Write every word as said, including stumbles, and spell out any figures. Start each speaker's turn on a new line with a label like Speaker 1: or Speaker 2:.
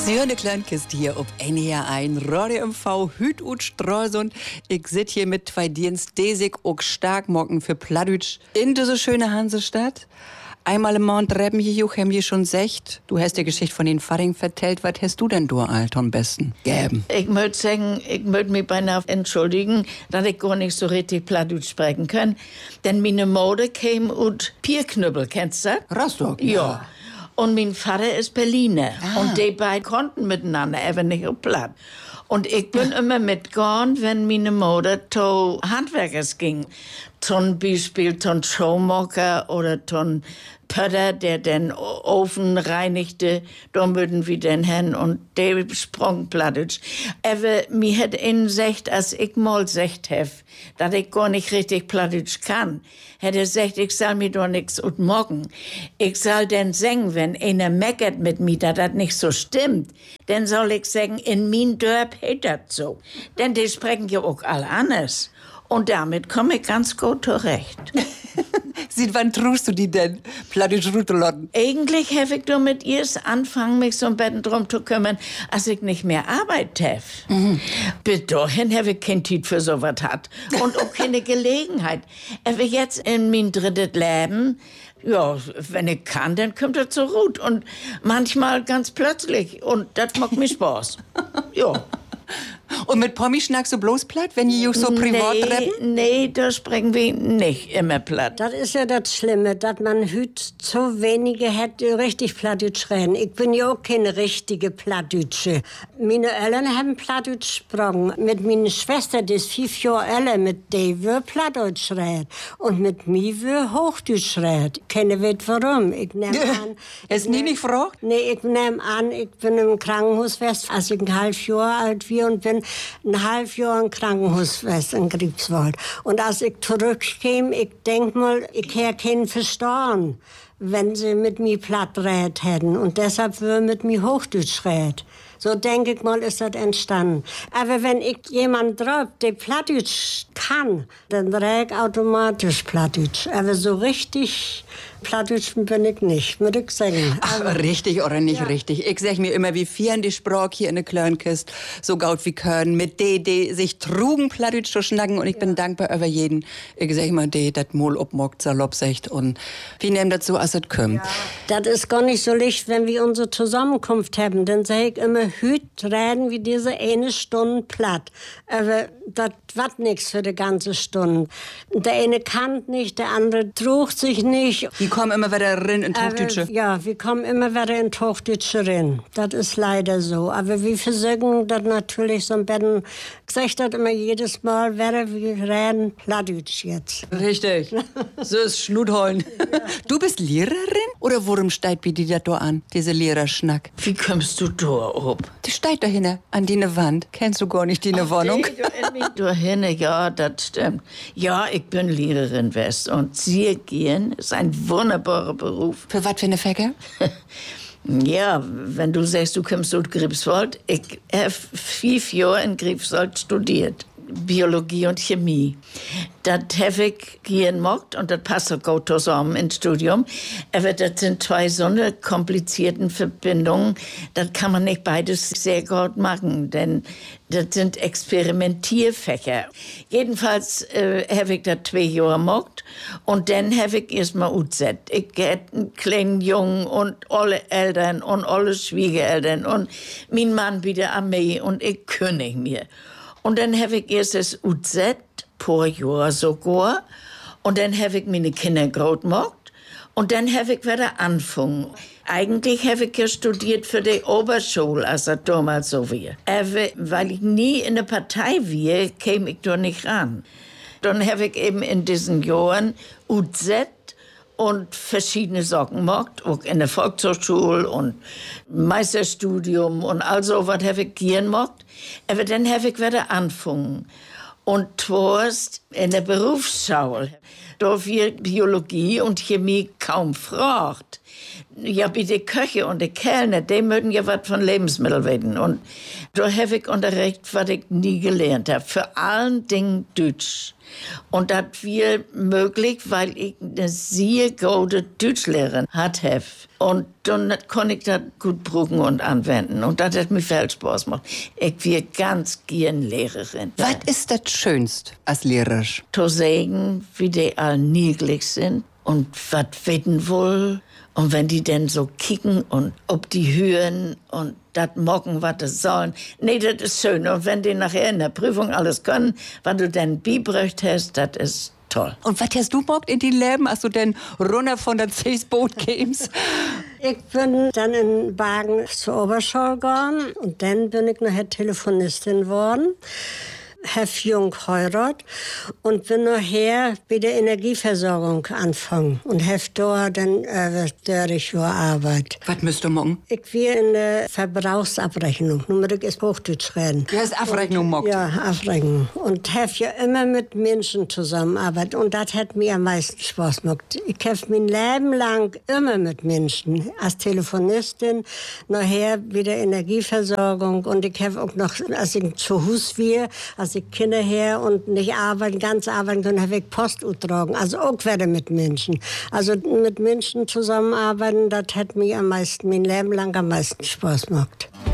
Speaker 1: Sie hören die Kleinkiste hier ob N H ein, Radio M V, Hüt und Stralsund. Ich sit hier mit zwei Dienst, Desig und Starkmocken für Plattdütsch in diese schöne Hansestadt. Einmal im Mount Treppen hier, haben wir schon secht. Du hast die Geschichte von den Faring vertellt. Was hast du denn du, Alt, am besten gäben?
Speaker 2: Ich möchte sagen, ich möchte mich beinahe entschuldigen, dass ich gar nicht so richtig Plattdeutsch sprechen kann. Denn meine Mode käme und Pierknüppel, kennst du das?
Speaker 1: Rostock?
Speaker 2: Ja. ja. Und mein Vater ist Berliner. Ah. Und die beiden konnten miteinander, aber nicht auf Platt. Und ich bin immer mitgegangen, wenn meine Mutter zu Handwerkers ging. Zum Beispiel zum Schuhmacher oder zum Pötter, der den Ofen reinigte. Da müssen wir den hin und der sprang Plattdeutsch. Aber mir hat ihnen gesagt, als ich mal gesagt habe, dass ich gar nicht richtig Plattdeutsch kann, hat er gesagt, ich soll mir doch nichts morgen. Ich soll denn sagen, wenn einer meckert mit mir, dass das nicht so stimmt, dann soll ich sagen, in mein Dörp hält das so. Denn die sprechen ja auch alle anders. Und damit komme ich ganz gut zurecht.
Speaker 1: Seit wann trust du die denn, Plattdeutsch Rutelotten?
Speaker 2: Eigentlich habe ich damit erst angefangen, mich so ein bisschen drum zu kümmern, als ich nicht mehr Arbeit habe. Mhm. Bis dahin habe ich kein Zeit für sowas hat und auch keine Gelegenheit. Aber jetzt in mein drittes Leben, ja, wenn ich kann, dann kommt er zur Ruhe. Und manchmal ganz plötzlich. Und das macht mir Spaß. Ja.
Speaker 1: Und mit Pommi schnackst du bloß platt, wenn ihr so privat
Speaker 2: nee,
Speaker 1: retten?
Speaker 2: Nee, da sprechen wir nicht immer platt.
Speaker 3: Das ist ja das Schlimme, dass man hüt so wenige hat, die richtig Plattdeutsch reden. Ich bin ja auch keine richtige Plattdeutsche. Meine Eltern haben Plattdeutsch gesprochen. Mit meiner Schwester, die ist fünf Jahre älter, mit der wird Plattdeutsch reden. Und mit mir wird Hochdeutsch reden. Keiner weiß warum. Ich nehme an...
Speaker 1: Hast du nie nicht gefragt?
Speaker 3: Nee, ich nehme an, ich bin im Krankenhaus fest, als ich ein halbes Jahr alt war und bin ein halbes Jahr im Krankenhaus fest in Greifswald. Und als ich zurückkäme, ich denk mal, ich hätte keinen verstanden, wenn sie mit mir platt redet hätten. Und deshalb würde mit mir Hochdeutsch reden. So denke ich mal, ist das entstanden. Aber wenn ich jemand drauf, der Plattdeutsch kann, dann rede ich automatisch Plattdeutsch. Aber so richtig Plattdeutsch bin ich nicht, würde ich sagen.
Speaker 1: Ach, aber richtig oder nicht
Speaker 3: ja.
Speaker 1: richtig. Ich sag mir immer, wie vieren die Sprach hier in der Kleinkist so gaut wie können, mit de, die sich trugen Plattdeutsch zu schnacken. Und ich ja. bin dankbar über jeden. Ich sag immer, die das Mol obmockt, salopp sagt. Und wir nehmen das so, als es kommt.
Speaker 3: Ja. Das ist gar nicht so leicht, wenn wir unsere Zusammenkunft haben. Dann sag ich immer, hüt reden wie diese eine Stunde platt. Aber das wird nichts für die ganze Stunde. Der eine kann nicht, der andere trugt sich nicht.
Speaker 1: Wir kommen immer wieder rein in Hochdeutsche.
Speaker 3: Ja, wir kommen immer wieder in Hochdeutsche rein. Das ist leider so. Aber wir versuchen das natürlich so ein bisschen, ich sag das immer jedes Mal, wäre wir reden Plattdeutsch jetzt.
Speaker 1: Richtig. So ist Schnutholn. Ja. Du bist Lehrerin? Oder worum steigt bei dir da an, diese Lehrerschnack?
Speaker 2: Wie kommst du da ob?
Speaker 1: Die steigt da hinten an die Wand. Kennst du gar nicht die ne Wohnung?
Speaker 2: Da hinten, ja, das stimmt. Ja, ich bin Lehrerin West und Sie gehen ist ein wunderbarer Beruf.
Speaker 1: Für was für eine Fächer?
Speaker 2: Ja, wenn du sagst, du kommst aus Greifswald, ich habe fünf Jahre in Greifswald studiert. Biologie und Chemie. Das habe ich hier gemacht und das passt auch gut zusammen ins Studium. Aber das sind zwei so eine komplizierten Verbindungen, das kann man nicht beides sehr gut machen, denn das sind Experimentierfächer. Jedenfalls äh, habe ich das zwei Jahre gemacht und dann habe ich erst mal U Z. Ich hatte einen kleinen Jungen und alle Eltern und alle Schwiegereltern und mein Mann bei der Armee und ich kündige mir. Und dann habe ich erst das U Z, paar Jahre sogar. Und dann habe ich meine Kinder groß gemacht. Und dann habe ich wieder angefangen. Eigentlich habe ich ja studiert für die Oberschule, als das damals so war. Aber weil ich nie in der Partei war, käme ich da nicht ran. Dann habe ich eben in diesen Jahren U Z und verschiedene Sachen gemacht, auch in der Volkshochschule und Meisterstudium und all so was habe ich hier gemacht. Aber dann habe ich wieder angefangen. Und zuerst in der Berufsschule, da wird Biologie und Chemie kaum gefragt. Ja, wie die Köche und die Kellner, die möchten ja was von Lebensmitteln wissen. Und da habe ich Unterricht, was ich nie gelernt habe. Für allen Dingen Deutsch. Und das war möglich, weil ich eine sehr gute Deutschlehrerin hatte. Und dann konnte ich das gut brauchen und anwenden. Und das hat mir viel Spaß gemacht. Ich war ganz gern Lehrerin.
Speaker 1: Was ist das Schönste als Lehrer?
Speaker 2: Zu sehen, wie die all niedlich sind und was wissen wollen. Und wenn die dann so kicken und ob die hören und das mocken, was das sollen. Nee, das ist schön. Und wenn die nachher in der Prüfung alles können, was du dann beibracht hast, das ist toll.
Speaker 1: Und was hast du mockt in die Leben, als du denn runter von der Seesboot kämst?
Speaker 3: Ich bin dann in Wagen zur Oberschule gegangen und dann bin ich nachher Telefonistin geworden. Herr Jung heiratet und bin nachher bei der Energieversorgung anfangen und habe da dann äh, dreißig Jahre Arbeit.
Speaker 1: Was müsst du machen?
Speaker 3: Ich will in der Verbrauchsabrechnung, nur muss ich Hochdeutsch reden.
Speaker 1: Du hast Abrechnung mockt?
Speaker 3: Ja, Abrechnung. Und habe ja immer mit Menschen zusammengearbeitet und das hat mir am meisten Spaß gemacht. Ich habe mein Leben lang immer mit Menschen, als Telefonistin, nachher bei der Energieversorgung und ich habe auch noch, als ich zu Hause war, als ich Kinder her und nicht arbeiten, ganz arbeiten können, habe ich Post getragen. Also auch werde mit Menschen. Also mit Menschen zusammenarbeiten, das hat mir am meisten, mein Leben lang am meisten Spaß gemacht.